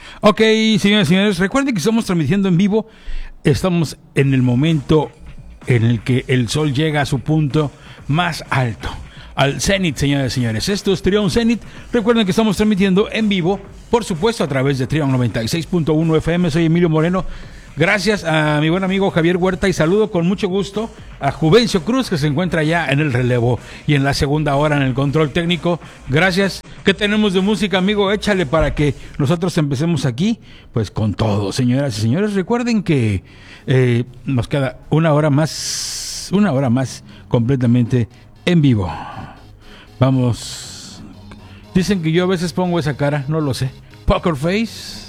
Ok, señoras y señores, recuerden que estamos transmitiendo en vivo. Estamos en el momento en el que el sol llega a su punto más alto, al cenit, señoras y señores. Esto es Trión Zenit. Recuerden que estamos transmitiendo en vivo, por supuesto, a través de Trión 96.1 FM. Soy Emilio Moreno. Gracias a mi buen amigo Javier Huerta y saludo con mucho gusto a Juvencio Cruz, que se encuentra ya en el relevo y en la segunda hora en el control técnico. Gracias. ¿Qué tenemos de música, amigo? Échale para que nosotros empecemos aquí, pues con todo, señoras y señores. Recuerden que nos queda una hora más completamente en vivo. Vamos. Dicen que yo a veces pongo esa cara, no lo sé. Poker Face.